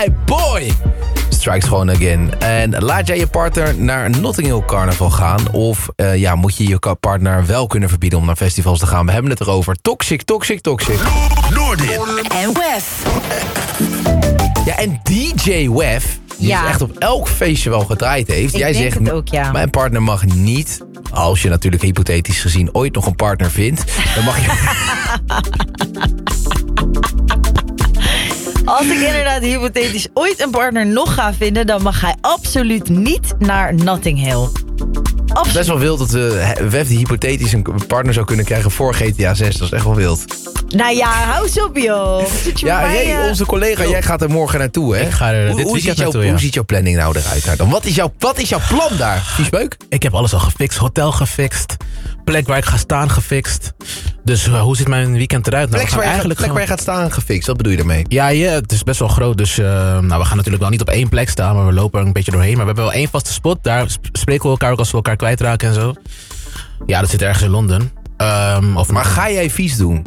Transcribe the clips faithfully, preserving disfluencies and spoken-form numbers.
Hey boy! Strikes gewoon again. En laat jij je partner naar Notting Hill Carnaval gaan? Of uh, ja, moet je je partner wel kunnen verbieden om naar festivals te gaan? We hebben het erover. Toxic, toxic, toxic. Noordin. En Wef. Ja, en D J Wef, die Ja. dus echt op elk feestje wel gedraaid heeft. Ik Jij denk zegt, het ook, ja. Mijn partner mag niet, als je natuurlijk hypothetisch gezien ooit nog een partner vindt, dan mag je... Als ik inderdaad hypothetisch ooit een partner nog ga vinden, dan mag hij absoluut niet naar Notting Hill. Absoluut. Best wel wild dat uh, Wef die hypothetisch een partner zou kunnen krijgen voor G T A zes. Dat is echt wel wild. Nou ja, hou eens op, joh. Zit je Ja, bij mij, Ray, uh, onze collega, jij gaat er morgen naartoe, hè? Ik ga er hoe, dit hoe, weekend ziet jouw, naartoe, ja. hoe ziet jouw planning nou eruit daar dan? Wat is jouw, wat is jouw plan daar? Viesbeuk? Ik heb alles al gefixt. Hotel gefixt. Plek waar ik ga staan gefixt. Dus uh, hoe ziet mijn weekend eruit? Nou, Plek we waar, gaan je, gaat- plek gewoon- waar je gaat staan gefixt, wat bedoel je daarmee? Ja, ja, het is best wel groot. Dus uh, nou, we gaan natuurlijk wel niet op één plek staan. Maar we lopen er een beetje doorheen. Maar we hebben wel één vaste spot. Daar sp- spreken we elkaar ook als we elkaar kwijtraken en zo. Ja, dat zit ergens in Londen. Um, of Maar ga jij vies doen?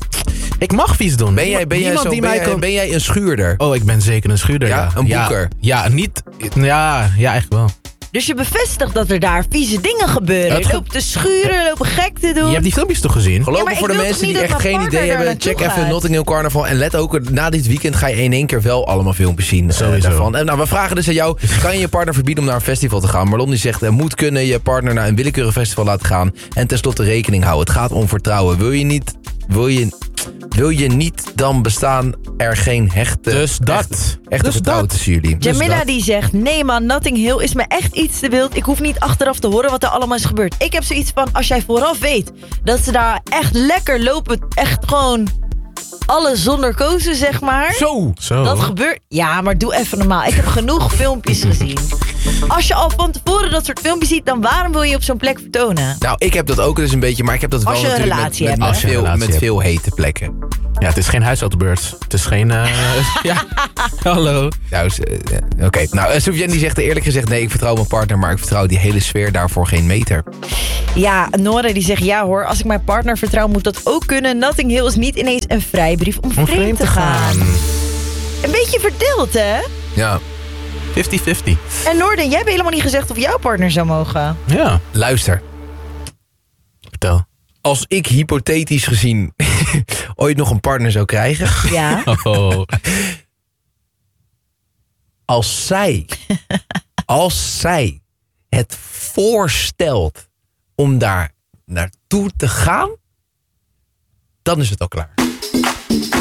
Ik mag vies doen. Ben jij, ben jij, Niemand zo, die ben mij jij, kan- ben jij een schuurder? Oh, ik ben zeker een schuurder. Ja, Ja, een Ja, boeker. Ja, niet... Ja, ja, echt wel. Dus je bevestigt dat er daar vieze dingen gebeuren. Het Je ge- loopt te schuren, lopen gek te doen. Je hebt die filmpjes toch gezien? Geloof Ja, maar me, voor ik de wil mensen toch die niet echt dat mijn geen partner idee daar hebben, naartoe check even gaat? Notting Hill Carnaval. En let ook, na dit weekend ga je in één keer wel allemaal filmpjes zien uh, Sowieso. daarvan. En nou, we vragen dus aan jou, kan je je partner verbieden om naar een festival te gaan? Marlon die zegt, er moet kunnen je partner naar een willekeurig festival laten gaan. En tenslotte rekening houden. Het gaat om vertrouwen. Wil je niet, wil je, wil je niet dan bestaan er geen hechte, Dus dat. echte, echte Dus vertrouwen dat. tussen jullie? Jamila dat. die zegt, nee man, Notting Hill is me echt iets te wild. Ik hoef niet achteraf te horen wat er allemaal is gebeurd. Ik heb zoiets van, als jij vooraf weet dat ze daar echt lekker lopen, echt gewoon alles zonder kozen, zeg maar. Zo! Zo. Dat gebeurt. Ja, maar doe even normaal. Ik heb genoeg filmpjes gezien. Als je al van tevoren dat soort filmpjes ziet, dan waarom wil je op zo'n plek vertonen? Nou, ik heb dat ook dus een beetje, maar ik heb dat Als wel je een natuurlijk relatie met, hebt, met, hè? met, Als je een veel, relatie met hebt. veel hete plekken. Ja, het is geen huishoudbeurt. Het is geen... eh, ja. Hallo. Nou, s- eh, Oké, okay. nou, uh, Soufiane die zegt eerlijk gezegd, nee, ik vertrouw mijn partner, maar ik vertrouw die hele sfeer daarvoor geen meter. Ja, Nora die zegt, ja hoor, als ik mijn partner vertrouw moet dat ook kunnen. Notting Hill is niet ineens een vrijbrief om, Om vreemd te gaan. Een beetje verdeeld, hè? Ja, vijftig vijftig. En Noorden, jij hebt helemaal niet gezegd of jouw partner zou mogen. Ja, luister. vertel. Als ik hypothetisch gezien ooit nog een partner zou krijgen, Ja. Oh. als zij, als zij het voorstelt om daar naartoe te gaan, dan is het al klaar.